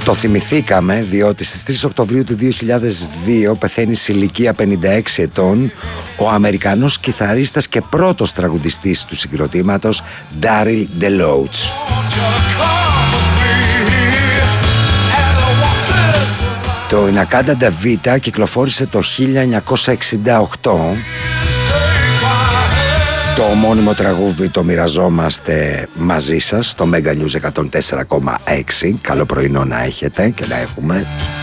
Το θυμηθήκαμε διότι στις 3 Οκτωβρίου του 2002 πεθαίνει σε ηλικία 56 ετών ο Αμερικανός κιθαρίστας και πρώτος τραγουδιστής του συγκροτήματος Daryl DeLoach. Το Inagada Da Vita κυκλοφόρησε το 1968. Το ομώνυμο τραγούδι το μοιραζόμαστε μαζί σας στο Mega News 104,6. Καλό πρωινό να έχετε και να έχουμε.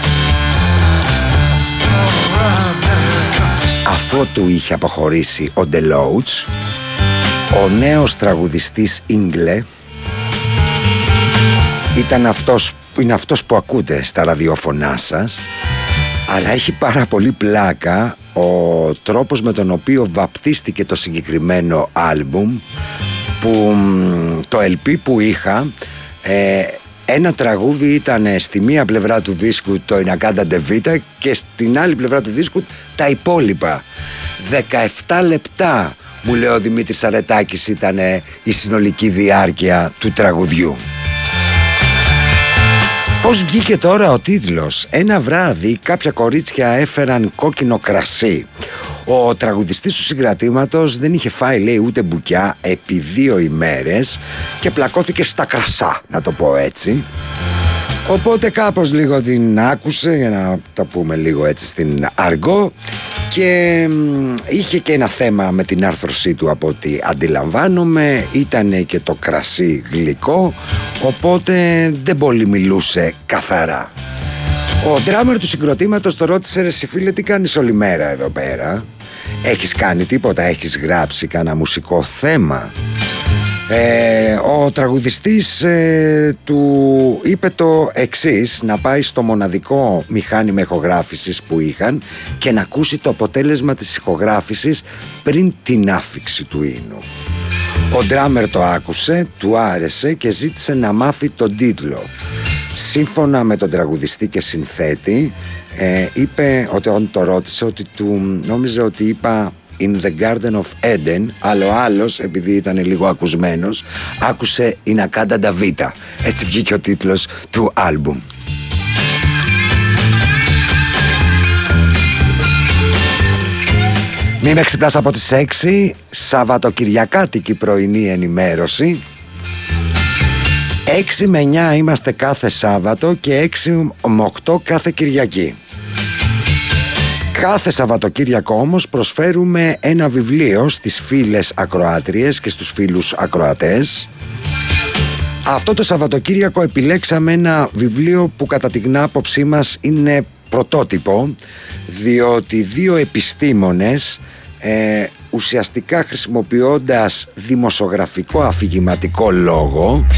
Αφότου είχε αποχωρήσει ο DeLoach, ο νέος τραγουδιστής Ίγκλε είναι αυτός που ακούτε στα ραδιόφωνά σας, αλλά έχει πάρα πολύ πλάκα ο τρόπος με τον οποίο βαπτίστηκε το συγκεκριμένο άλμπουμ, που το LP που είχα, ένα τραγούδι ήταν στη μία πλευρά του δίσκου το Inagada Da Vita και στην άλλη πλευρά του δίσκου τα υπόλοιπα. 17 λεπτά μου λέει ο Δημήτρης Αρετάκης ήταν η συνολική διάρκεια του τραγουδιού. Πώς βγήκε τώρα ο τίτλος? Ένα βράδυ κάποια κορίτσια έφεραν κόκκινο κρασί. Ο τραγουδιστής του συγκρατήματος δεν είχε φάει, λέει, ούτε μπουκιά επί 2 ημέρες και πλακώθηκε στα κρασά, να το πω έτσι. Οπότε κάπως λίγο την άκουσε, για να τα πούμε λίγο έτσι στην αργό, και είχε και ένα θέμα με την άρθρωσή του από ό,τι αντιλαμβάνομαι. Ήτανε και το κρασί γλυκό, οπότε δεν πολύ μιλούσε καθαρά. Ο ντράμερ του συγκροτήματος το ρώτησε: ρε συ φίλε, τι κάνεις όλη μέρα εδώ πέρα? Έχεις κάνει τίποτα? Έχεις γράψει κανένα μουσικό θέμα? Ο τραγουδιστής του είπε το εξής: να πάει στο μοναδικό μηχάνημα ηχογράφησης που είχαν και να ακούσει το αποτέλεσμα της ηχογράφησης πριν την άφιξη του ίνου. Ο ντράμερ το άκουσε, του άρεσε και ζήτησε να μάθει τον τίτλο. Σύμφωνα με τον τραγουδιστή και συνθέτη, είπε ότι όταν το ρώτησε, ότι του νόμιζε ότι είπα In the Garden of Eden, αλλά ο άλλος, επειδή ήταν λίγο ακουσμένος, άκουσε Inagada Da Vita. Έτσι βγήκε ο τίτλος του άλμπουμ. Μη με ξυπνάς από τις 6, Σαββατοκυριακάτικη πρωινή ενημέρωση. 6 με 9 είμαστε κάθε Σάββατο και 6 με 8 κάθε Κυριακή. Κάθε Σαββατοκύριακο όμως προσφέρουμε ένα βιβλίο στις φίλες ακροάτριες και στους φίλους ακροατές. Αυτό το Σαββατοκύριακο επιλέξαμε ένα βιβλίο που κατά την άποψή μας είναι πρωτότυπο, διότι 2 επιστήμονες ουσιαστικά χρησιμοποιώντας δημοσιογραφικό αφηγηματικό λόγο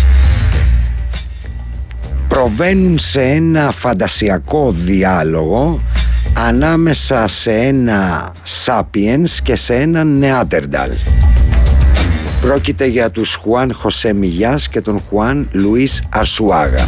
προβαίνουν σε ένα φαντασιακό διάλογο ανάμεσα σε ένα Sapiens και σε ένα Neanderthal. Πρόκειται για τους Χουάν Χωσέ Μιγιάς και τον Χουάν Λουίς Αρσουάγα.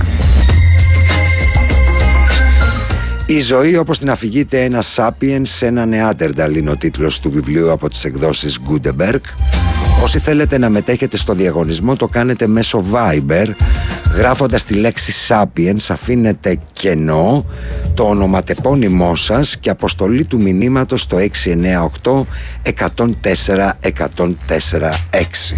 Η ζωή όπως την αφηγείται ένα Sapiens σε ένα Neanderthal είναι ο τίτλος του βιβλίου από τις εκδόσεις Gutenberg. Όσοι θέλετε να μετέχετε στο διαγωνισμό το κάνετε μέσω Viber, γράφοντας τη λέξη Sapiens, αφήνετε κενό, το ονοματεπώνυμό σας και αποστολή του μηνύματος στο 698 104 1046.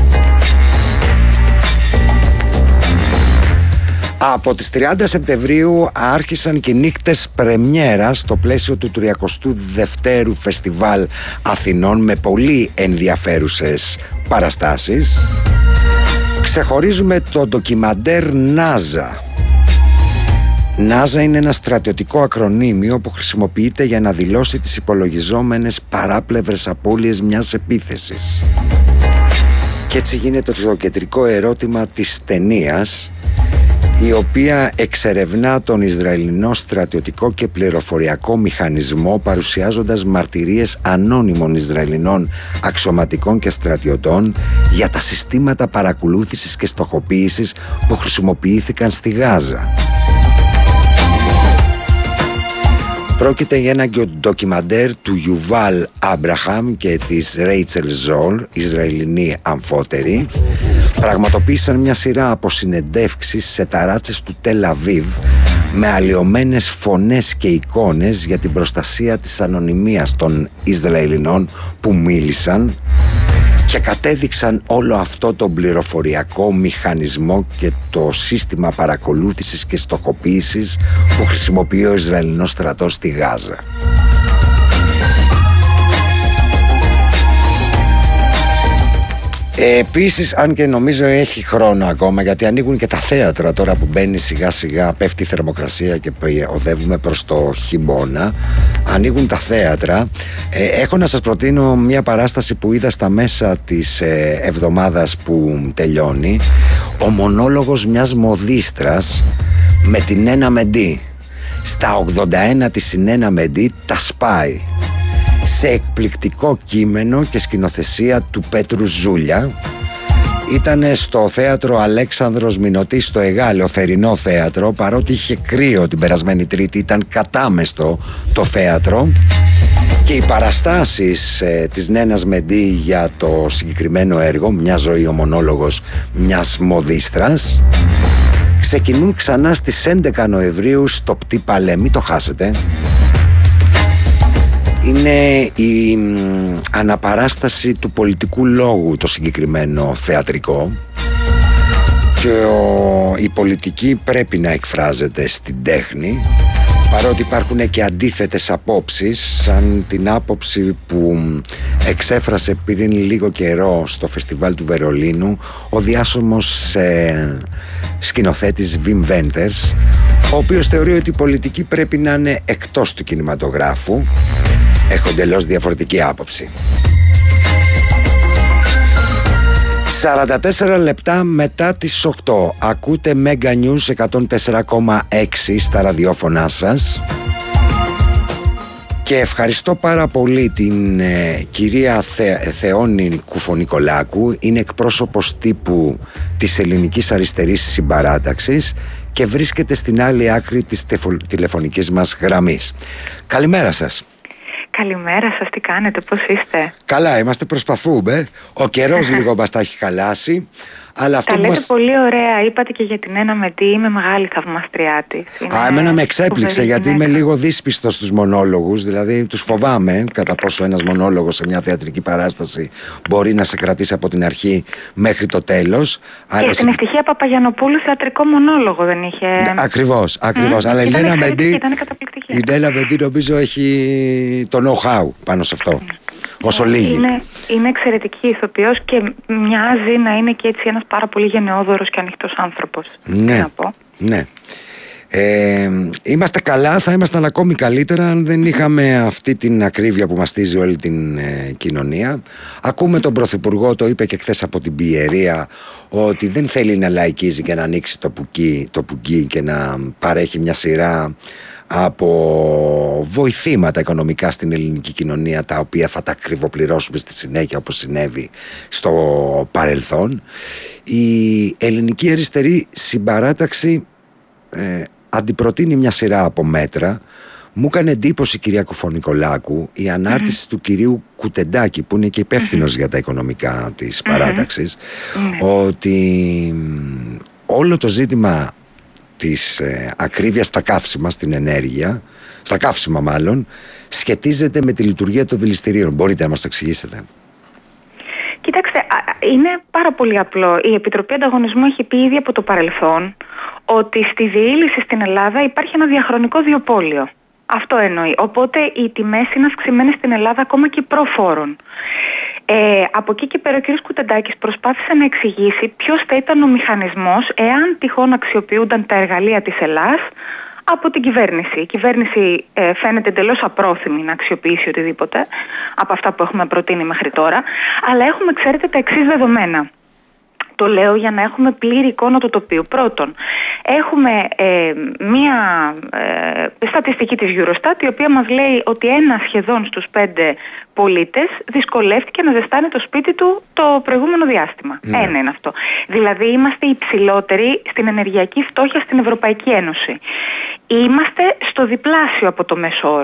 Από τις 30 Σεπτεμβρίου άρχισαν και νύχτες πρεμιέρα στο πλαίσιο του 32ου Φεστιβάλ Αθηνών με πολύ ενδιαφέρουσες παραστάσεις. Ξεχωρίζουμε το ντοκιμαντέρ NASA. NASA είναι ένα στρατιωτικό ακρονίμιο που χρησιμοποιείται για να δηλώσει τις υπολογιζόμενες παράπλευρες απώλειες μιας επίθεσης. Και έτσι γίνεται το κεντρικό ερώτημα της ταινίας, η οποία εξερευνά τον Ισραηλινό στρατιωτικό και πληροφοριακό μηχανισμό, παρουσιάζοντας μαρτυρίες ανώνυμων Ισραηλινών αξιωματικών και στρατιωτών για τα συστήματα παρακολούθησης και στοχοποίησης που χρησιμοποιήθηκαν στη Γάζα. Πρόκειται για ένα ντοκιμαντέρ του Γιουβάλ Άμπραχαμ και της Ρέιτσελ Ζόλ, Ισραηλινή αμφότερη. Πραγματοποίησαν μια σειρά από συνεντεύξεις σε ταράτσες του Τελ Αβίβ, με αλλοιωμένες φωνές και εικόνες για την προστασία της ανωνυμίας των Ισραηλινών που μίλησαν και κατέδειξαν όλο αυτό το πληροφοριακό μηχανισμό και το σύστημα παρακολούθησης και στοχοποίησης που χρησιμοποιεί ο Ισραηλινός στρατός στη Γάζα. Επίσης, αν και νομίζω έχει χρόνο ακόμα, γιατί ανοίγουν και τα θέατρα τώρα που μπαίνει σιγά σιγά, πέφτει η θερμοκρασία και οδεύουμε προς το χειμώνα, ανοίγουν τα θέατρα. Έχω να σας προτείνω μια παράσταση που είδα στα μέσα της εβδομάδας που τελειώνει, ο μονόλογος μιας μοδίστρας με την Νένα Μεντή. Στα 81 της η Νένα Μεντή τα σπάει σε εκπληκτικό κείμενο και σκηνοθεσία του Πέτρου Ζούλια. Ήτανε στο θέατρο Αλέξανδρος Μηνωτής στο Εγάλεο, θερινό θέατρο, παρότι είχε κρύο την περασμένη Τρίτη, ήταν κατάμεστο το θέατρο και οι παραστάσεις της Νένας Μεντή για το συγκεκριμένο έργο, μια ζωή ο μονόλογος μιας μοδίστρας, ξεκινούν ξανά στις 11 Νοεμβρίου στο Πτή Παλέ, μην το χάσετε. Είναι η αναπαράσταση του πολιτικού λόγου το συγκεκριμένο θεατρικό και η πολιτική πρέπει να εκφράζεται στην τέχνη, παρότι υπάρχουν και αντίθετες απόψεις, σαν την άποψη που εξέφρασε πριν λίγο καιρό στο φεστιβάλ του Βερολίνου ο διάσημος σκηνοθέτης Βιμ Βέντερς, ο οποίος θεωρεί ότι η πολιτική πρέπει να είναι εκτός του κινηματογράφου. Έχω εντελώς διαφορετική άποψη. 44 λεπτά μετά τις 8 ακούτε Mega News 104,6 στα ραδιόφωνά σας και ευχαριστώ πάρα πολύ την κυρία Θεόνη Κουφονικολάκου. Είναι εκπρόσωπος τύπου της Ελληνικής Αριστερής Συμπαράταξης και βρίσκεται στην άλλη άκρη της τηλεφωνικής μας γραμμής. Καλημέρα σας. Καλημέρα σας, τι κάνετε, πώς είστε? Καλά είμαστε, προσπαθούμε. Ο καιρός λίγο μας τα έχει χαλάσει. Αλλά αυτό τα λέτε πολύ ωραία, είπατε και για την Νένα Μεντή, είμαι μεγάλη θαυμαστριά της. Εμένα με εξέπληξε γιατί είμαι λίγο δύσπιστος στους μονόλογους, δηλαδή τους φοβάμαι κατά πόσο ένας μονόλογος σε μια θεατρική παράσταση μπορεί να σε κρατήσει από την αρχή μέχρι το τέλος. Και στην Ευτυχία Παπαγιαννοπούλου θεατρικό μονόλογο δεν είχε? Ακριβώς, αλλά η Νένα Μεντή νομίζω έχει το know-how πάνω σε αυτό. Όσο λίγη. Είναι εξαιρετική ηθοποιός και μοιάζει να είναι και έτσι ένας πάρα πολύ γενναιόδωρος και ανοιχτός άνθρωπος. Ναι, να πω. Ναι. Είμαστε καλά, θα ήμασταν ακόμη καλύτερα αν δεν είχαμε αυτή την ακρίβεια που μαστίζει όλη την κοινωνία. Ακούμε τον Πρωθυπουργό, το είπε και χθες από την Πιερία, ότι δεν θέλει να λαϊκίζει και να ανοίξει το πουκί και να παρέχει μια σειρά από βοηθήματα οικονομικά στην ελληνική κοινωνία, τα οποία θα τα ακριβοπληρώσουμε στη συνέχεια όπως συνέβη στο παρελθόν. Η Ελληνική Αριστερή Συμπαράταξη αντιπροτείνει μια σειρά από μέτρα. Μου έκανε εντύπωση, κυρία Κουφονικολάκου, η ανάρτηση του κυρίου Κουτεντάκη, που είναι και υπεύθυνος για τα οικονομικά της παράταξης, ότι όλο το ζήτημα της ακρίβειας στα καύσιμα, στην ενέργεια, στα καύσιμα μάλλον, σχετίζεται με τη λειτουργία των δηληστηρίων. Μπορείτε να μας το εξηγήσετε? Κοιτάξτε, είναι πάρα πολύ απλό. Η Επιτροπή Ανταγωνισμού έχει πει ήδη από το παρελθόν ότι στη διείληση στην Ελλάδα υπάρχει ένα διαχρονικό διοπόλιο. Αυτό εννοεί. Οπότε οι τιμές είναι αυξημένες στην Ελλάδα ακόμα και προφόρων. Από εκεί και πέρα ο κ. Κουτεντάκης προσπάθησε να εξηγήσει ποιος θα ήταν ο μηχανισμός εάν τυχόν αξιοποιούνταν τα εργαλεία της Ελλάς από την κυβέρνηση. Η κυβέρνηση φαίνεται εντελώς απρόθυμη να αξιοποιήσει οτιδήποτε από αυτά που έχουμε προτείνει μέχρι τώρα, αλλά έχουμε, ξέρετε, τα εξής δεδομένα. Το λέω για να έχουμε πλήρη εικόνα του τοπίου. Πρώτον, έχουμε μία στατιστική της Eurostat, η οποία μας λέει ότι ένα σχεδόν στους 5 πολίτες δυσκολεύτηκε να ζεστάνει το σπίτι του το προηγούμενο διάστημα. Ένα είναι αυτό. Δηλαδή είμαστε υψηλότεροι στην ενεργειακή φτώχεια στην Ευρωπαϊκή Ένωση. Είμαστε στο διπλάσιο από το μέσο όρο.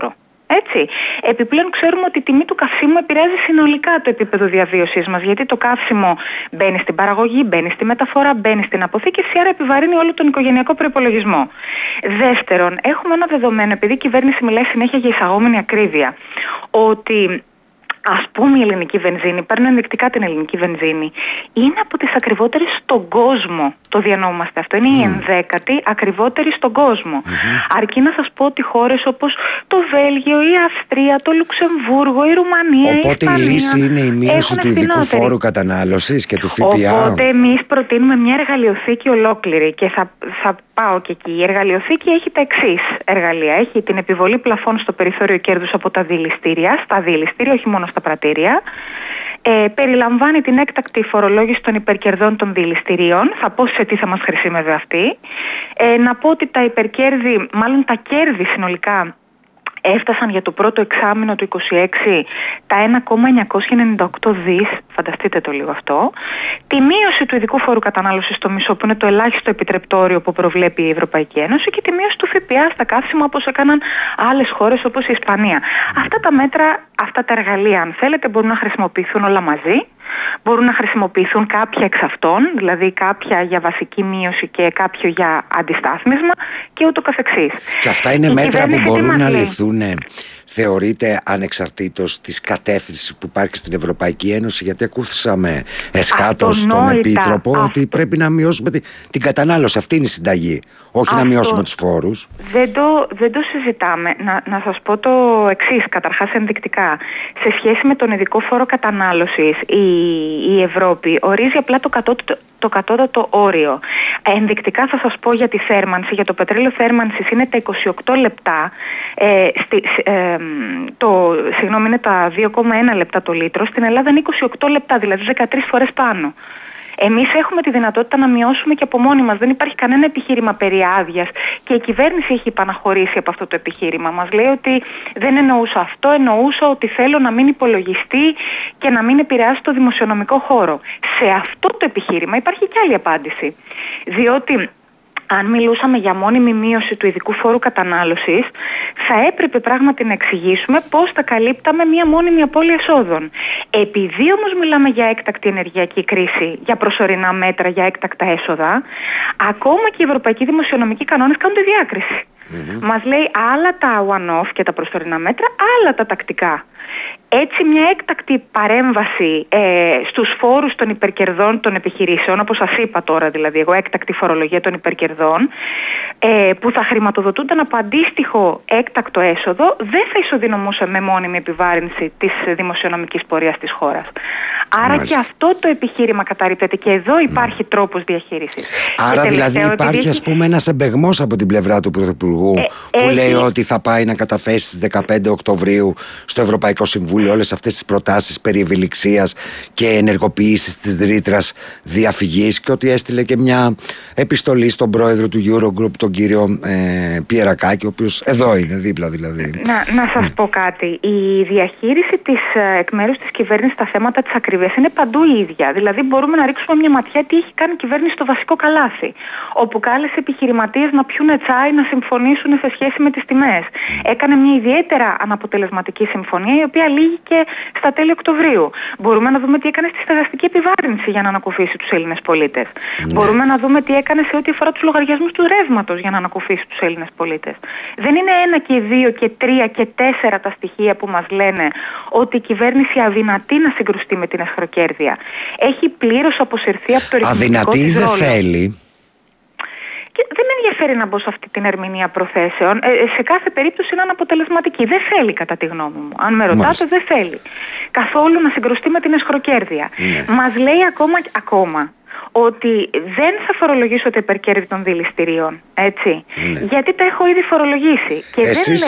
Έτσι. Επιπλέον, ξέρουμε ότι η τιμή του καυσίμου επηρεάζει συνολικά το επίπεδο διαβίωσης μας. Γιατί το καύσιμο μπαίνει στην παραγωγή, μπαίνει στη μεταφορά, μπαίνει στην αποθήκευση, άρα επιβαρύνει όλο τον οικογενειακό προϋπολογισμό. Δεύτερον, έχουμε ένα δεδομένο, επειδή η κυβέρνηση μιλάει συνέχεια για εισαγόμενη ακρίβεια, ότι ας πούμε η ελληνική βενζίνη, παίρνω ενδεικτικά την ελληνική βενζίνη, είναι από τις ακριβότερες στον κόσμο. Το διανοούμαστε αυτό. Είναι η 11η ακριβότερη στον κόσμο. Αρκεί να σας πω ότι χώρες όπως το Βέλγιο, η Αυστρία, το Λουξεμβούργο, η Ρουμανία, οπότε η Ισπανία, η λύση είναι η μείωση του ειδικού φόρου κατανάλωσης και του ΦΠΑ. Οπότε εμείς προτείνουμε μια εργαλειοθήκη ολόκληρη και θα πάω και εκεί. Η εργαλειοθήκη έχει τα εξής εργαλεία. Έχει την επιβολή πλαφών στο περιθώριο κέρδους από τα διελιστήρια, στα διελιστήρια, όχι μόνο στα πρατήρια. Περιλαμβάνει την έκτακτη φορολόγηση των υπερκερδών των διελιστηρίων. Θα πω σε τι θα μας χρησιμεύει αυτή. Να πω ότι τα υπερκέρδη, μάλλον τα κέρδη συνολικά, έφτασαν για το πρώτο εξάμηνο του 2026 τα 1,998 δις, φανταστείτε το λίγο αυτό. Τη μείωση του ειδικού φόρου κατανάλωσης στο μισό, που είναι το ελάχιστο επιτρεπτόριο που προβλέπει η Ευρωπαϊκή Ένωση, και τη μείωση του ΦΠΑ στα καύσιμα, όπως έκαναν άλλες χώρες όπως η Ισπανία. Αυτά τα μέτρα, αυτά τα εργαλεία, αν θέλετε, μπορούν να χρησιμοποιηθούν όλα μαζί. Μπορούν να χρησιμοποιηθούν κάποια εξ αυτών, δηλαδή κάποια για βασική μείωση και κάποιο για αντιστάθμισμα και ούτω καθεξής. Και αυτά είναι μέτρα που μπορούν να ληφθούν, θεωρείτε, ανεξαρτήτως της κατεύθυνσης που υπάρχει στην Ευρωπαϊκή Ένωση? Γιατί ακούσαμε εσχάτως τον Επίτροπο ότι πρέπει να μειώσουμε την κατανάλωση. Αυτή είναι η συνταγή, όχι να μειώσουμε τους φόρους. Δεν το συζητάμε. Να σας πω το εξής, καταρχάς ενδεικτικά. Σε σχέση με τον ειδικό φόρο κατανάλωσης, η Ευρώπη ορίζει απλά το κατώτατο όριο. Ενδεικτικά θα σας πω για τη θέρμανση. Για το πετρέλαιο θέρμανσης είναι τα 28 λεπτά, είναι τα 2,1 λεπτά το λίτρο. Στην Ελλάδα είναι 28 λεπτά, δηλαδή 13 φορές πάνω. Εμείς έχουμε τη δυνατότητα να μειώσουμε και από μόνοι μας. Δεν υπάρχει κανένα επιχείρημα περί άδειας και η κυβέρνηση έχει υπαναχωρήσει από αυτό το επιχείρημα. Μας λέει ότι δεν εννοούσα αυτό, εννοούσα ότι θέλω να μην υπολογιστεί και να μην επηρεάσει το δημοσιονομικό χώρο. Σε αυτό το επιχείρημα υπάρχει και άλλη απάντηση. Διότι αν μιλούσαμε για μόνιμη μείωση του ειδικού φόρου κατανάλωσης, θα έπρεπε πράγματι να εξηγήσουμε πώς θα καλύπταμε μία μόνιμη απώλεια εσόδων. Επειδή όμως μιλάμε για έκτακτη ενεργειακή κρίση, για προσωρινά μέτρα, για έκτακτα έσοδα, ακόμα και οι ευρωπαϊκοί δημοσιονομικοί κανόνες κάνουν τη διάκριση. Μας λέει άλλα τα one-off και τα προσωρινά μέτρα, άλλα τα τακτικά. Έτσι μια έκτακτη παρέμβαση στους φόρους των υπερκερδών των επιχειρήσεων, όπως σας είπα τώρα δηλαδή εγώ, έκτακτη φορολογία των υπερκερδών, που θα χρηματοδοτούνταν από αντίστοιχο έκτακτο έσοδο, δεν θα ισοδυναμούσε με μόνιμη επιβάρυνση της δημοσιονομικής πορείας της χώρας. Άρα μάλιστα, και αυτό το επιχείρημα καταρρίπτεται και εδώ υπάρχει τρόπος διαχείρισης. Άρα δηλαδή υπάρχει ας πούμε ένας εμπεγμός από την πλευρά του Πρωθυπουργού που λέει ότι θα πάει να καταθέσει στις 15 Οκτωβρίου στο Ευρωπαϊκό Συμβούλιο όλες αυτές τις προτάσεις περί ευελιξίας και ενεργοποίησης της ρήτρας διαφυγής, και ότι έστειλε και μια επιστολή στον πρόεδρο του Eurogroup, τον κύριο Πιερακάκη, ο οποίος εδώ είναι δίπλα δηλαδή. Να σας πω κάτι. Η διαχείριση εκ μέρους της κυβέρνησης στα θέματα της ακριβίας είναι παντού η ίδια. Δηλαδή μπορούμε να ρίξουμε μια ματιά τι έχει κάνει η κυβέρνηση στο βασικό καλάθι, όπου κάλεσε επιχειρηματίες να πιούνε τσάι, να συμφωνήσουν σε σχέση με τις τιμές. Έκανε μια ιδιαίτερα αναποτελεσματική συμφωνία, η οποία λήγηκε στα τέλη Οκτωβρίου. Μπορούμε να δούμε τι έκανε στη στεγαστική επιβάρυνση για να ανακουφίσει τους Έλληνες πολίτες. Μπορούμε να δούμε τι έκανε σε ό,τι αφορά τους λογαριασμούς του ρεύματος για να ανακουφίσει τους Έλληνες πολίτες. Δεν είναι 1 και 2 και 3 και 4 τα στοιχεία που μας λένε ότι η κυβέρνηση αδυνατεί να συγκρουστεί με την αισχροκέρδεια. Έχει πλήρως αποσυρθεί από το ρυθμιστικό της ρόλο. Αδυνατή δεν θέλει. Και δεν με ενδιαφέρει να μπω σε αυτή την ερμηνεία προθέσεων. Σε κάθε περίπτωση είναι αναποτελεσματική. Δεν θέλει, κατά τη γνώμη μου. Αν με ρωτάτε, δεν θέλει καθόλου να συγκρουστεί με την αισχροκέρδεια. Μας λέει ακόμα ότι δεν θα φορολογήσω τα υπερκέρδη των διελιστηρίων. Έτσι. Γιατί τα έχω ήδη φορολογήσει. Και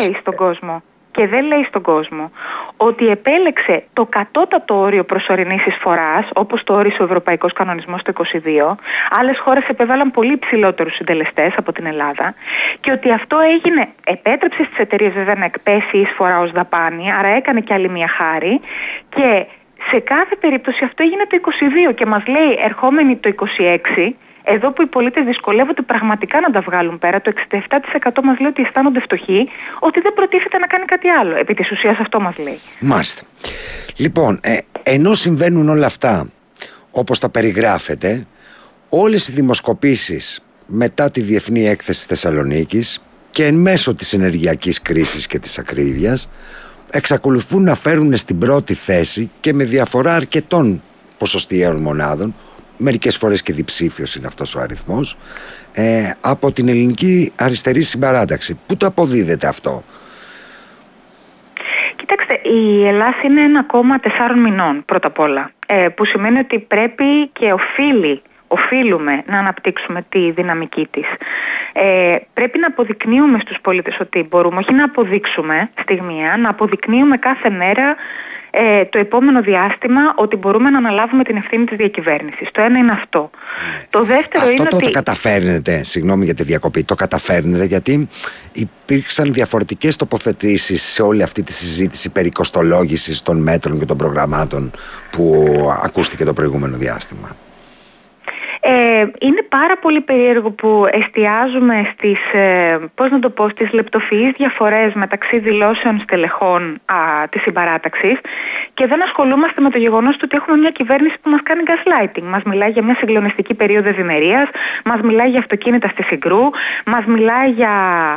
δεν λέει στον κόσμο ότι επέλεξε το κατώτατο όριο προσωρινής εισφοράς, όπως το όρισε ο Ευρωπαϊκός Κανονισμός το 2022. Άλλες χώρες επέβαλαν πολύ υψηλότερους συντελεστές από την Ελλάδα, και ότι αυτό επέτρεψε στις εταιρείες βέβαια να εκπέσει η εισφορά ως δαπάνη, άρα έκανε και άλλη μια χάρη, και σε κάθε περίπτωση αυτό έγινε το 2022 και μας λέει ερχόμενοι το 2026, Εδώ που οι πολίτες δυσκολεύονται πραγματικά να τα βγάλουν πέρα, το 67% μας λέει ότι αισθάνονται φτωχοί, ότι δεν προτίθεται να κάνει κάτι άλλο. Επί της ουσίας αυτό μας λέει. Μάλιστα. Λοιπόν, ενώ συμβαίνουν όλα αυτά όπως τα περιγράφετε, όλες οι δημοσκοπήσεις μετά τη Διεθνή Έκθεση Θεσσαλονίκης και εν μέσω της ενεργειακής κρίσης και της ακρίβειας εξακολουθούν να φέρουν στην πρώτη θέση και με διαφορά αρκετών ποσοστιαίων μονάδων, μερικές φορές και διψήφιος είναι αυτός ο αριθμός, από την ελληνική αριστερή συμπαράταξη. Πού το αποδίδεται αυτό? Κοιτάξτε, η Ελλάδα είναι ένα κόμμα 4 μηνών πρώτα απ' όλα, που σημαίνει ότι πρέπει και οφείλουμε να αναπτύξουμε τη δυναμική της. Πρέπει να αποδεικνύουμε στους πολίτες ότι μπορούμε, όχι να αποδείξουμε στιγμιαία, να αποδεικνύουμε κάθε μέρα το επόμενο διάστημα ότι μπορούμε να αναλάβουμε την ευθύνη της διακυβέρνησης. Το ένα είναι αυτό. Ναι. Το δεύτερο αυτό είναι το ότι... καταφέρνετε, συγγνώμη για τη διακοπή, το καταφέρνετε γιατί υπήρξαν διαφορετικές τοποθετήσεις σε όλη αυτή τη συζήτηση περί κοστολόγησης των μέτρων και των προγραμμάτων που ακούστηκε το προηγούμενο διάστημα. Είναι πάρα πολύ περίεργο που εστιάζουμε στις λεπτοφυείς διαφορές μεταξύ δηλώσεων στελεχών της συμπαράταξης και δεν ασχολούμαστε με το γεγονός ότι έχουμε μια κυβέρνηση που μας κάνει gaslighting. Μας μιλάει για μια συγκλονιστική περίοδο ευημερίας, μας μιλάει για αυτοκίνητα στη Συγκρού, μας μιλάει για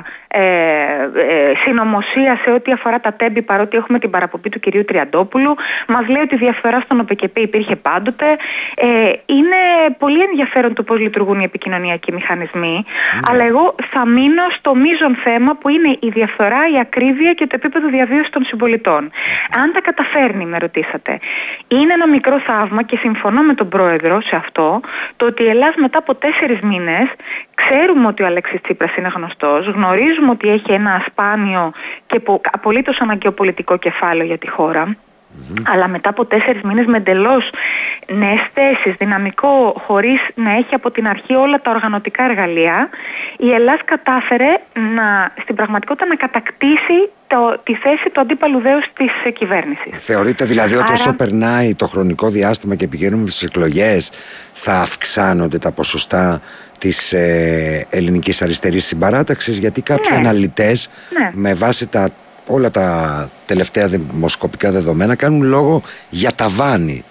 συνωμοσία σε ό,τι αφορά τα τέμπη, παρότι έχουμε την παραπομπή του κυρίου Τριαντόπουλου, μας λέει ότι η διαφθορά στον ΟΠΕΚΕΠΕ υπήρχε πάντοτε. Είναι πολύ ενδιαφέρον το πώς λειτουργούν οι επικοινωνιακοί μηχανισμοί, αλλά εγώ θα μείνω στο μείζον θέμα που είναι η διαφθορά, η ακρίβεια και το επίπεδο διαβίωσης των συμπολιτών. Αν τα καταφέρνει, με ρωτήσατε, είναι ένα μικρό θαύμα και συμφωνώ με τον πρόεδρο σε αυτό, το ότι η Ελλάδα μετά από 4 μήνες, ξέρουμε ότι ο Αλέξης Τσίπρας είναι γνωστός, γνωρίζουμε ότι έχει ένα σπάνιο και απολύτως αναγκαίο πολιτικό κεφάλαιο για τη χώρα. Αλλά μετά από 4 μήνες με εντελώς νέες θέσεις, δυναμικό, χωρίς να έχει από την αρχή όλα τα οργανωτικά εργαλεία, η Ελλάδα κατάφερε στην πραγματικότητα να κατακτήσει τη θέση του αντίπαλου δέους της κυβέρνησης. Θεωρείτε δηλαδή ότι όσο περνάει το χρονικό διάστημα και πηγαίνουμε στις εκλογές, θα αυξάνονται τα ποσοστά της ελληνικής αριστερής συμπαράταξης? Γιατί κάποιοι αναλυτές με βάση όλα τα τελευταία δημοσκοπικά δεδομένα κάνουν λόγο για ταβάνι.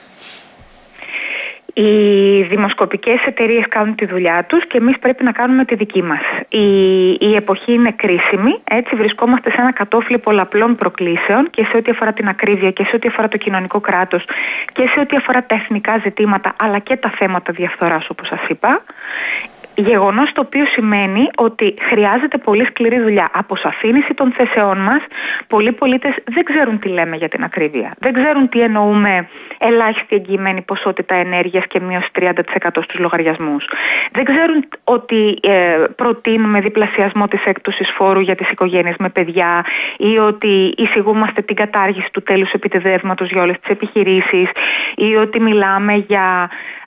Οι δημοσκοπικές εταιρείες κάνουν τη δουλειά τους και εμείς πρέπει να κάνουμε τη δική μας. Η εποχή είναι κρίσιμη, έτσι βρισκόμαστε σε ένα κατόφλι πολλαπλών προκλήσεων και σε ό,τι αφορά την ακρίβεια και σε ό,τι αφορά το κοινωνικό κράτος και σε ό,τι αφορά τα εθνικά ζητήματα αλλά και τα θέματα διαφθοράς, όπως σας είπα. Γεγονός το οποίο σημαίνει ότι χρειάζεται πολύ σκληρή δουλειά. Αποσαφήνιση των θέσεών μας. Πολλοί πολίτες δεν ξέρουν τι λέμε για την ακρίβεια. Δεν ξέρουν τι εννοούμε ελάχιστη εγγυημένη ποσότητα ενέργειας και μείωση 30% στους λογαριασμούς. Δεν ξέρουν ότι προτείνουμε διπλασιασμό της έκπτωσης φόρου για τις οικογένειες με παιδιά ή ότι εισηγούμαστε την κατάργηση του τέλους επιτεδεύματος για όλες τις επιχειρήσεις ή ότι μιλάμε για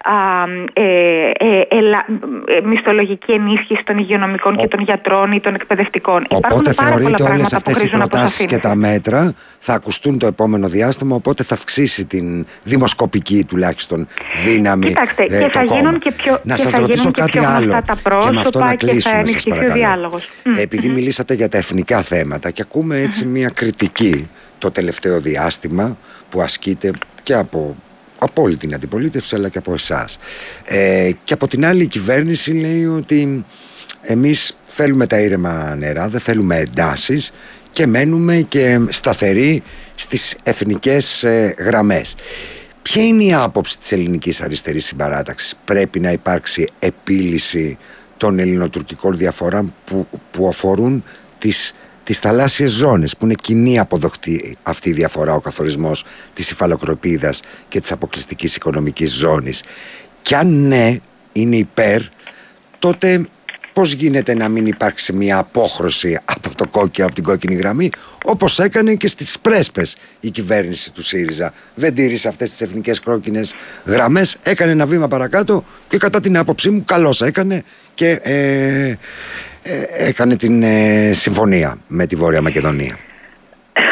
μισθολογική ενίσχυση των υγειονομικών και των γιατρών ή των εκπαιδευτικών. Οπότε θεωρείτε όλες αυτές οι προτάσεις και τα μέτρα θα ακουστούν το επόμενο διάστημα, οπότε θα αυξήσει την δημοσκοπική τουλάχιστον δύναμη. Κοιτάξτε, και θα γίνουν και πιο να σας ρωτήσω κάτι άλλο τα πρόσωπα, και με αυτό να κλείσουμε, σας παρακαλώ. Επειδή μιλήσατε για τα εθνικά θέματα και ακούμε έτσι μια κριτική το τελευταίο διάστημα που ασκείται και από όλη την αντιπολίτευση αλλά και από εσάς. Και από την άλλη η κυβέρνηση λέει ότι εμείς θέλουμε τα ήρεμα νερά, δεν θέλουμε εντάσεις και μένουμε και σταθεροί στις εθνικές γραμμές. Ποια είναι η άποψη της ελληνικής αριστερής συμπαράταξης? Πρέπει να υπάρξει επίλυση των ελληνοτουρκικών διαφορών που αφορούν τις θαλάσσιες ζώνες, που είναι κοινή αποδοχτή αυτή η διαφορά, ο καθορισμός της υφαλοκρηπίδας και της αποκλειστικής οικονομικής ζώνης? Και αν ναι, είναι υπέρ, τότε πώς γίνεται να μην υπάρξει μια απόχρωση από την κόκκινη γραμμή, όπως έκανε και στις Πρέσπες η κυβέρνηση του ΣΥΡΙΖΑ? Δεν τήρησε αυτές τις εθνικές κόκκινες γραμμές, έκανε ένα βήμα παρακάτω και κατά την άποψή μου καλώς έκανε και έκανε την συμφωνία με τη Βόρεια Μακεδονία.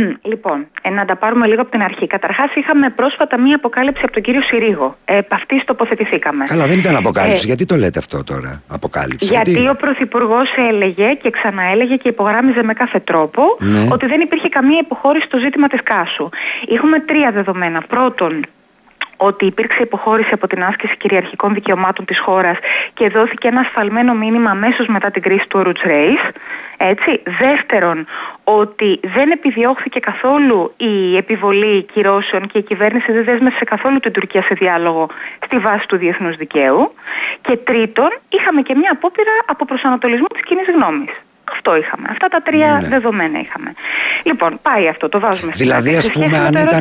Λοιπόν, να τα πάρουμε λίγο από την αρχή. Καταρχάς, είχαμε πρόσφατα μία αποκάλυψη από τον κύριο Συρίγο. Επ' αυτής τοποθετηθήκαμε. Καλά, δεν ήταν αποκάλυψη. Γιατί το λέτε αυτό τώρα, αποκάλυψη? Γιατί ο Πρωθυπουργός έλεγε και ξαναέλεγε και υπογράμμιζε με κάθε τρόπο ότι δεν υπήρχε καμία υποχώρηση στο ζήτημα της Κάσου. Έχουμε 3 δεδομένα. Πρώτον, ότι υπήρξε υποχώρηση από την άσκηση κυριαρχικών δικαιωμάτων της χώρας και δόθηκε ένα ασφαλμένο μήνυμα αμέσως μετά την κρίση του Oruch Reis. Έτσι. Δεύτερον, ότι δεν επιδιώχθηκε καθόλου η επιβολή κυρώσεων και η κυβέρνηση δεν δέσμευσε καθόλου την Τουρκία σε διάλογο στη βάση του διεθνούς δικαίου. Και τρίτον, είχαμε και μια απόπειρα από προσανατολισμό της κοινής γνώμης. Αυτό είχαμε. Αυτά τα 3 δεδομένα είχαμε. Λοιπόν, πάει αυτό, το βάζουμε στην Δηλαδή, ας πούμε,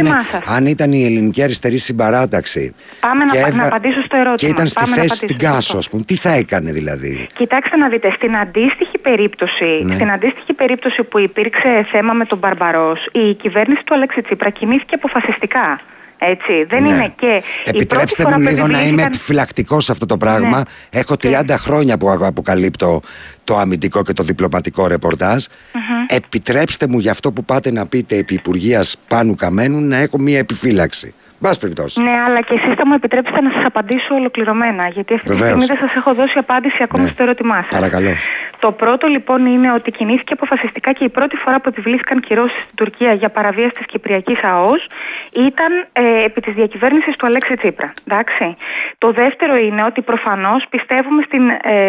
αν ήταν η Ελληνική Αριστερή Συμπαράταξη. Πάμε να απαντήσω στο ερώτημα. Και ήταν στη θέση στην Κάσο, ας πούμε, τι θα έκανε δηλαδή? Κοιτάξτε να δείτε, στην αντίστοιχη περίπτωση που υπήρξε θέμα με τον Μπαρμπαρός, η κυβέρνηση του Αλέξη Τσίπρα κινήθηκε αποφασιστικά. Έτσι, δεν είναι και. Επιτρέψτε μου λίγο να είμαι επιφυλακτικός σε αυτό το πράγμα. Έχω 30 χρόνια που αποκαλύπτω το αμυντικό και το διπλωματικό ρεπορτάζ. Επιτρέψτε μου για αυτό που πάτε να πείτε επί Υπουργείας Πάνου Καμένου να έχω μία επιφύλαξη. Ναι, αλλά και εσείς θα μου επιτρέψετε να σας απαντήσω ολοκληρωμένα, γιατί αυτή τη στιγμή δεν σας έχω δώσει απάντηση ακόμα στο ερώτημά σας. Παρακαλώ. Το πρώτο λοιπόν είναι ότι κινήθηκε αποφασιστικά και η πρώτη φορά που επιβλήθηκαν κυρώσεις στην Τουρκία για παραβίαση της Κυπριακής ΑΟΣ ήταν επί της διακυβέρνησης του Αλέξη Τσίπρα. Εντάξει. Το δεύτερο είναι ότι προφανώς πιστεύουμε στην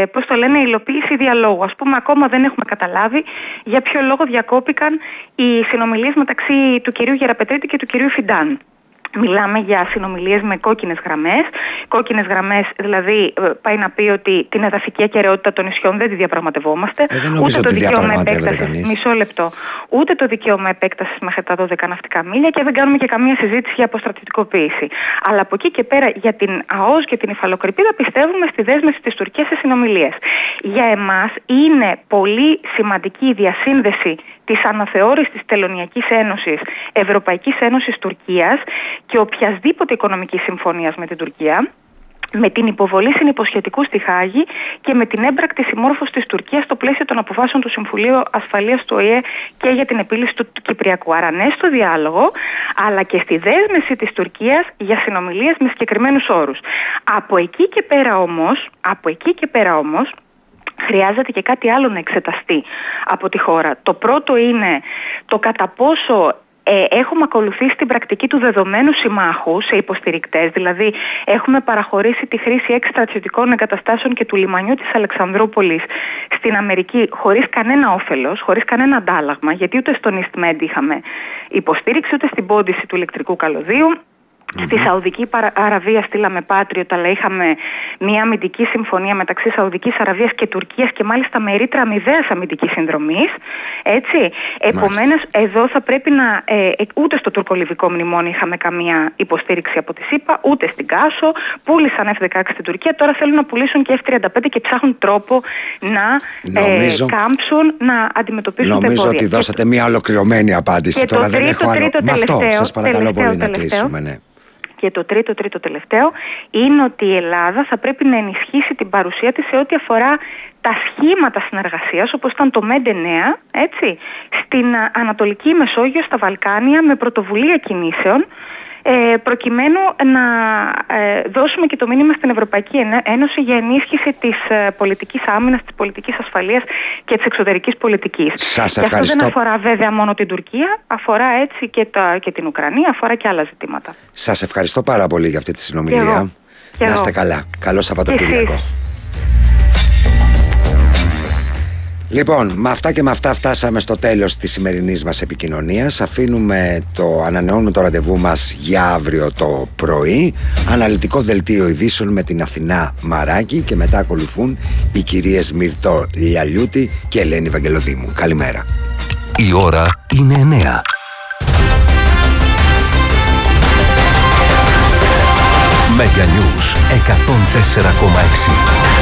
υλοποίηση διαλόγου. Ας πούμε, ακόμα δεν έχουμε καταλάβει για ποιο λόγο διακόπηκαν οι συνομιλίες μεταξύ του κυρίου Γεραπετρίτη και του κυρίου Φιντάν. Μιλάμε για συνομιλίες με κόκκινες γραμμές. Κόκκινες γραμμές, δηλαδή, πάει να πει ότι την εδαφική ακεραιότητα των νησιών δεν τη διαπραγματευόμαστε. Ούτε το δικαίωμα επέκτασης. Μισό λεπτό. Ούτε το δικαίωμα επέκτασης μέχρι τα 12 ναυτικά μίλια και δεν κάνουμε και καμία συζήτηση για αποστρατιωτικοποίηση. Αλλά από εκεί και πέρα για την ΑΟΣ και την υφαλοκρηπίδα πιστεύουμε στη δέσμευση της Τουρκίας σε συνομιλίες. Για εμάς είναι πολύ σημαντική η διασύνδεση της αναθεώρησης της Τελωνειακής Ένωσης, Ευρωπαϊκής Ένωσης Τουρκίας και οποιασδήποτε οικονομικής συμφωνίας με την Τουρκία, με την υποβολή συνυποσχετικού στη Χάγη και με την έμπρακτη συμμόρφωση της Τουρκίας στο πλαίσιο των αποφάσεων του Συμβουλίου Ασφαλείας του ΟΗΕ και για την επίλυση του Κυπριακού. Άρα ναι στο διάλογο, αλλά και στη δέσμευση της Τουρκίας για συνομιλίες με συγκεκριμένους όρους. Από εκεί και πέρα όμως, χρειάζεται και κάτι άλλο να εξεταστεί από τη χώρα. Το πρώτο είναι το κατά πόσο έχουμε ακολουθήσει την πρακτική του δεδομένου συμμάχου σε υποστηρικτές, δηλαδή έχουμε παραχωρήσει τη χρήση 6 στρατιωτικών εγκαταστάσεων και του λιμανιού της Αλεξανδρούπολης στην Αμερική χωρίς κανένα όφελος, χωρίς κανένα αντάλλαγμα, γιατί ούτε στον EastMed είχαμε υποστήριξη, ούτε στην πόντιση του ηλεκτρικού καλωδίου. Στη Σαουδική Αραβία στείλαμε Patriot, αλλά είχαμε μια αμυντική συμφωνία μεταξύ Σαουδικής Αραβίας και Τουρκίας και μάλιστα με ρήτρα αμοιβαίας αμυντικής συνδρομής. Έτσι. Επομένως, εδώ θα πρέπει να. Ούτε στο τουρκολιβικό μνημόνιο είχαμε καμία υποστήριξη από τη ΣΥΠΑ, ούτε στην Κάσο. Πούλησαν F-16 στην Τουρκία. Τώρα θέλουν να πουλήσουν και F-35 και ψάχνουν τρόπο να κάμψουν, να αντιμετωπίσουν τα εμπόδια. Νομίζω ότι δώσατε μια ολοκληρωμένη απάντηση. Τώρα δεν έχω άλλο. Με αυτό σας παρακαλώ πολύ να κλείσουμε. Ναι. Και το τρίτο τελευταίο είναι ότι η Ελλάδα θα πρέπει να ενισχύσει την παρουσία της σε ό,τι αφορά τα σχήματα συνεργασίας, όπως ήταν το ΜΕΝΤ 9, έτσι, στην Ανατολική Μεσόγειο, στα Βαλκάνια, με πρωτοβουλία κινήσεων, προκειμένου να δώσουμε και το μήνυμα στην Ευρωπαϊκή Ένωση για ενίσχυση της πολιτικής άμυνας, της πολιτικής ασφαλείας και της εξωτερικής πολιτικής. Σας ευχαριστώ. Και αυτό δεν αφορά βέβαια μόνο την Τουρκία, αφορά έτσι και την Ουκρανία, αφορά και άλλα ζητήματα. Σας ευχαριστώ πάρα πολύ για αυτή τη συνομιλία. Να είστε καλά. Καλό Σαββατοκύριακο. Λοιπόν, με αυτά και με αυτά φτάσαμε στο τέλος της σημερινής μας επικοινωνίας. Ανανεώνουμε το ραντεβού μας για αύριο το πρωί. Αναλυτικό δελτίο ειδήσεων με την Αθηνά Μαράκη και μετά ακολουθούν οι κυρίες Μυρτώ Λιαλιούτη και Ελένη Βαγγελοδήμου. Καλημέρα. Η ώρα είναι 9. Mega News 104,6.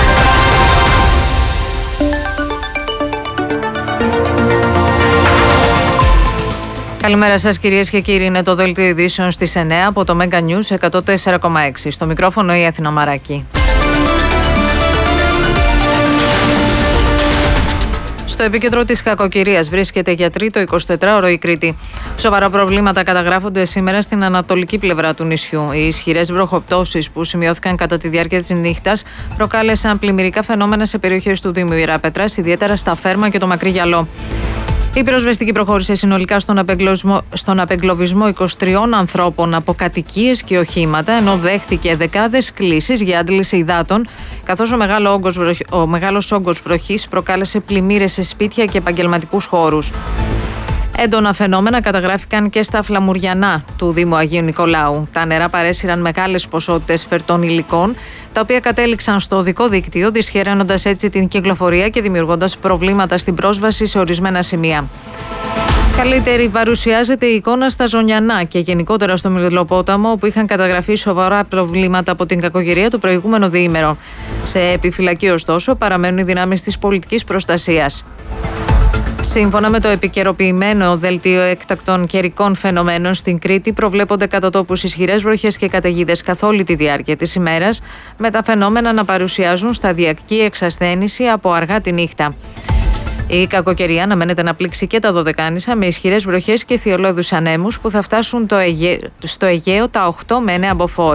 Καλημέρα σας κυρίες και κύριοι, είναι το δελτίο ειδήσεων στις 9 από το Mega News 104,6. Στο μικρόφωνο η Αθηνά Μαράκη. Στο επίκεντρο της κακοκαιρίας βρίσκεται για τρίτο 24ωρο η Κρήτη. Σοβαρά προβλήματα καταγράφονται σήμερα στην ανατολική πλευρά του νησιού. Οι ισχυρές βροχοπτώσεις που σημειώθηκαν κατά τη διάρκεια της νύχτας προκάλεσαν πλημμυρικά φαινόμενα σε περιοχές του Δήμου Ιεράπετρας, ιδιαίτερα στα Φέρμα και το Μακρύ Γυαλό. Η πυροσβεστική προχώρησε συνολικά στον απεγκλωβισμό 23 ανθρώπων από κατοικίες και οχήματα, ενώ δέχθηκε δεκάδες κλήσεις για άντληση υδάτων, καθώς ο μεγάλος όγκος βροχής προκάλεσε πλημμύρες σε σπίτια και επαγγελματικούς χώρους. Έντονα φαινόμενα καταγράφηκαν και στα Φλαμουριανά του Δήμου Αγίου Νικολάου. Τα νερά παρέσυραν μεγάλες ποσότητες φερτών υλικών, τα οποία κατέληξαν στο οδικό δίκτυο, δυσχεραίνοντας έτσι την κυκλοφορία και δημιουργώντας προβλήματα στην πρόσβαση σε ορισμένα σημεία. Καλύτερη παρουσιάζεται η εικόνα στα Ζωνιανά και γενικότερα στο Μητροπόταμο, όπου είχαν καταγραφεί σοβαρά προβλήματα από την κακοκαιρία το προηγούμενο διήμερο. Σε επιφυλακή, ωστόσο, παραμένουν οι δυνάμεις της πολιτικής προστασίας. Σύμφωνα με το επικαιροποιημένο δελτίο έκτακτων καιρικών φαινομένων στην Κρήτη, προβλέπονται κατά τόπους ισχυρές βροχές και καταιγίδες καθ' όλη τη διάρκεια της ημέρας, με τα φαινόμενα να παρουσιάζουν σταδιακή εξασθένηση από αργά τη νύχτα. Η κακοκαιρία αναμένεται να πλήξει και τα Δωδεκάνησα με ισχυρές βροχές και θειολώδους ανέμους που θα φτάσουν στο Αιγαίο τα 8 με 9 μποφόρ.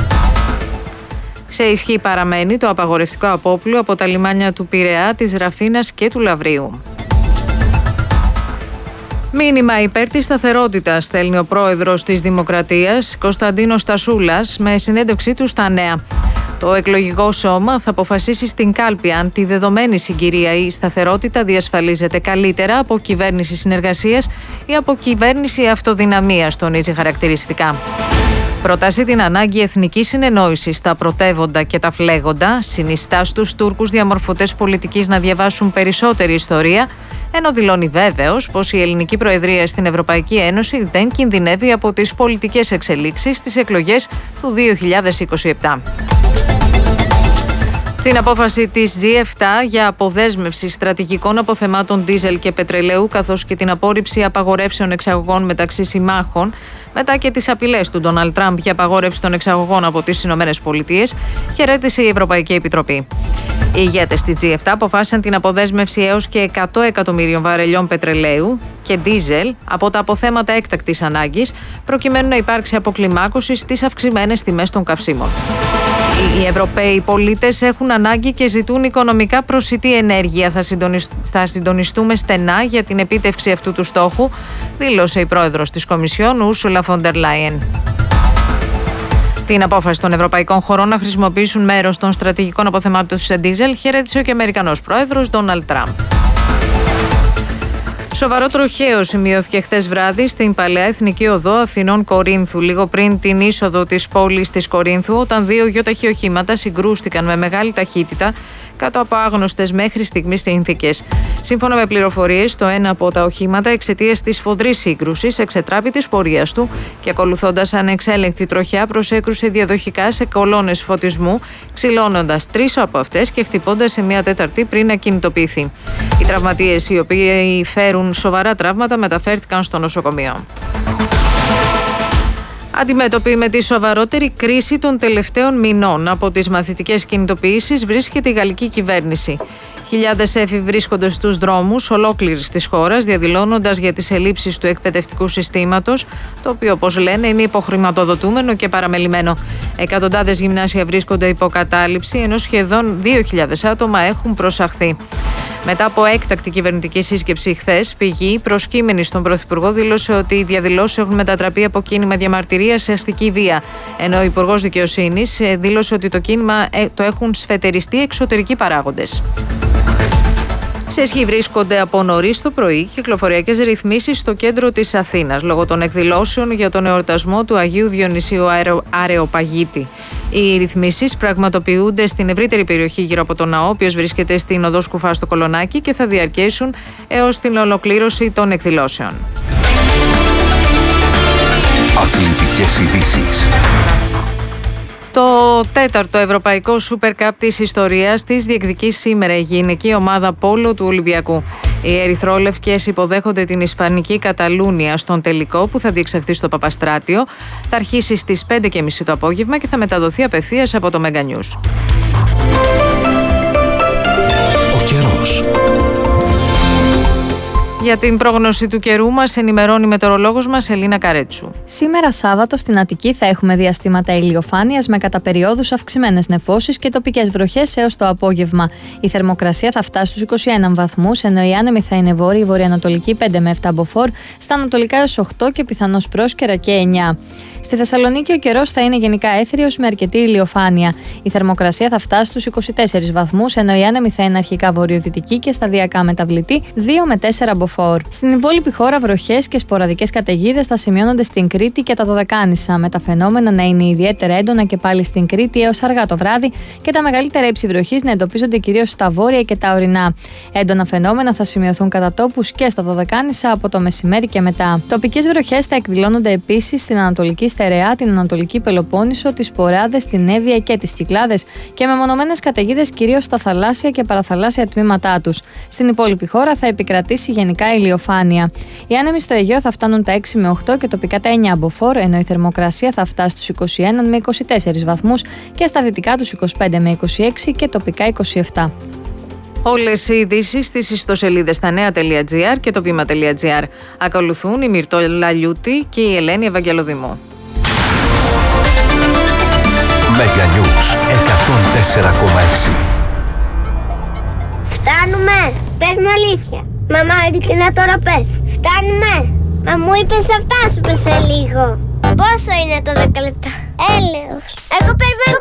Σε ισχύ παραμένει το απαγορευτικό απόπλου από τα λιμάνια του Πειραιά, της Ραφίνας και του Λαβρίου. Μήνυμα υπέρ της σταθερότητας στέλνει ο πρόεδρος της Δημοκρατίας, Κωνσταντίνος Τασούλας, με συνέντευξή του στα Νέα. Το εκλογικό σώμα θα αποφασίσει στην κάλπη αν τη δεδομένη συγκυρία η σταθερότητα διασφαλίζεται καλύτερα από κυβέρνηση συνεργασίας ή από κυβέρνηση αυτοδυναμίας, τονίζει χαρακτηριστικά. Προτάσει την ανάγκη εθνικής συνεννόησης στα πρωτεύοντα και τα φλέγοντα, συνιστά στους Τούρκους διαμορφωτές πολιτικής να διαβάσουν περισσότερη ιστορία, ενώ δηλώνει βέβαιος πως η ελληνική προεδρία στην Ευρωπαϊκή Ένωση δεν κινδυνεύει από τις πολιτικές εξελίξεις στις εκλογές του 2027. Την απόφαση της G7 για αποδέσμευση στρατηγικών αποθεμάτων ντίζελ και πετρελαίου, καθώς και την απόρριψη απαγορεύσεων εξαγωγών μεταξύ συμμάχων, μετά και τις απειλές του Ντόναλντ Τραμπ για απαγόρευση των εξαγωγών από τις ΗΠΑ, χαιρέτησε η Ευρωπαϊκή Επιτροπή. Οι ηγέτες της G7 αποφάσισαν την αποδέσμευση έως και 100 εκατομμύριων βαρελιών πετρελαίου και ντίζελ από τα αποθέματα έκτακτης ανάγκης, προκειμένου να υπάρξει αποκλιμάκωση στις αυξημένες τιμές των καυσίμων. Οι Ευρωπαίοι πολίτες έχουν ανάγκη και ζητούν οικονομικά προσιτή ενέργεια. Θα συντονιστούμε στενά για την επίτευξη αυτού του στόχου, δήλωσε η πρόεδρος της Κομισιόν, Ούρσουλα φον ντερ Λάιεν. Την απόφαση των ευρωπαϊκών χωρών να χρησιμοποιήσουν μέρος των στρατηγικών αποθεμάτων σε ντίζελ χαιρέτησε και ο Αμερικανός πρόεδρος Ντόναλντ Τραμπ. Σοβαρό τροχαίο σημειώθηκε χθες βράδυ στην παλαιά Εθνική Οδό Αθηνών Κορίνθου, λίγο πριν την είσοδο της πόλης της Κορίνθου, όταν δύο γιοταχή οχήματα συγκρούστηκαν με μεγάλη ταχύτητα κάτω από άγνωστες μέχρι στιγμής συνθήκες. Σύμφωνα με πληροφορίες, το ένα από τα οχήματα, εξαιτίας της σφοδρής σύγκρουσης, εξετράπη της πορείας του και ακολουθώντας ανεξέλεγκτη τροχιά, προσέκρουσε διαδοχικά σε κολόνες φωτισμού, ξυλώνοντας 3 από αυτές και χτυπώντας σε μια τέταρτη πριν ακινητοποιηθεί. Οι τραυματίες, οι οποίοι φέρουν σοβαρά τραύματα, μεταφέρθηκαν στο νοσοκομείο. Αντιμέτωπη με τη σοβαρότερη κρίση των τελευταίων μηνών από τις μαθητικές κινητοποιήσεις βρίσκεται η γαλλική κυβέρνηση. Χιλιάδες έφηβοι βρίσκονται στους δρόμους ολόκληρης της χώρας, διαδηλώνοντας για τις ελλείψεις του εκπαιδευτικού συστήματος, το οποίο, όπως λένε, είναι υποχρηματοδοτούμενο και παραμελημένο. Εκατοντάδες γυμνάσια βρίσκονται υποκατάληψη, ενώ σχεδόν 2.000 άτομα έχουν προσαχθεί. Μετά από έκτακτη κυβερνητική σύσκεψη χθες, πηγή προσκύμενη στον Πρωθυπουργό δήλωσε ότι οι διαδηλώσεις έχουν μετατραπεί από κίνημα διαμαρτυρίας σε αστική βία, ενώ ο Υπουργός Δικαιοσύνης δήλωσε ότι το κίνημα το έχουν σφετεριστεί εξωτερικοί παράγοντες. Σε ισχύ βρίσκονται από νωρίς το πρωί κυκλοφοριακές ρυθμίσεις στο κέντρο της Αθήνας λόγω των εκδηλώσεων για τον εορτασμό του Αγίου Διονυσίου Αρεοπαγίτη. Οι ρυθμίσεις πραγματοποιούνται στην ευρύτερη περιοχή γύρω από τον ναό, ο οποίος βρίσκεται στην οδό Σκουφά στο Κολονάκι, και θα διαρκέσουν έως την ολοκλήρωση των εκδηλώσεων. Αθλητικές ειδήσεις. Το τέταρτο ευρωπαϊκό Super Cup της ιστορίας της διεκδικεί σήμερα η γυναική ομάδα πόλο του Ολυμπιακού. Οι ερυθρόλευκες υποδέχονται την ισπανική Καταλούνια στον τελικό που θα διεξαχθεί στο Παπαστράτιο. Θα αρχίσει στις 5:30 το απόγευμα και θα μεταδοθεί απευθείας από το Mega News. Ο καιρός. Για την πρόγνωση του καιρού μας ενημερώνει η μετεωρολόγος μας Ελίνα Καρέτσου. Σήμερα Σάββατο στην Αττική θα έχουμε διαστήματα ηλιοφάνειας με κατά περιόδους αυξημένες νεφώσεις και τοπικές βροχές έως το απόγευμα. Η θερμοκρασία θα φτάσει στους 21 βαθμούς, ενώ η άνεμη θα είναι βόρειη βορειοανατολική 5 με 7 μποφόρ, στα ανατολικά έως 8 και πιθανώς πρόσκαιρα και 9. Στη Θεσσαλονίκη ο καιρός θα είναι γενικά έθριος με αρκετή ηλιοφάνεια. Η θερμοκρασία θα φτάσει στους 24 βαθμούς, ενώ η άνεμη θα είναι αρχικά βορειοδυτική και σταδιακά μεταβλητή 2 με 4 μποφόρ. Στην υπόλοιπη χώρα βροχές και σποραδικές καταιγίδες θα σημειώνονται στην Κρήτη και τα Δωδεκάνησα, με τα φαινόμενα να είναι ιδιαίτερα έντονα και πάλι στην Κρήτη έως αργά το βράδυ και τα μεγαλύτερα ύψη βροχής να εντοπίζονται κυρίως στα βόρεια και τα ορεινά. Έντονα φαινόμενα θα σημειωθούν κατά τόπους και στα Δωδεκάνησα από το μεσημέρι και μετά. Τοπικές βροχές θα εκδηλώνονται επίσης στην Ανατολική Στερεά, την Ανατολική Πελοπόννησο, τις Ποράδες, την Εύβοια και τις Κυκλάδες και μεμονωμένες καταιγίδες κυρίως στα θαλάσσια και παραθαλάσσια τμήματά τους. Στην υπόλοιπη χώρα θα επικρατήσει γενικά ηλιοφάνεια. Οι άνεμοι στο Αιγαίο θα φτάνουν τα 6 με 8 και τοπικά τα 9 μποφόρ, ενώ η θερμοκρασία θα φτάσει στους 21 με 24 βαθμούς και στα δυτικά τους 25 με 26 και τοπικά 27. Όλες οι ειδήσεις στις ιστοσελίδες stanea.gr και το βήμα.gr. Ακολουθούν η Μυρτόλα Λιούτη και η Ελένη Ευαγγελοδημού. Mega News 104,6. Φτάνουμε! Πες μου αλήθεια. Μαμά, ειλικρινά τώρα πες. Φτάνουμε! Μα μου είπες θα φτάσουμε σε λίγο. Πόσο είναι το 10 λεπτά? Έλεος. Εγώ περιμένω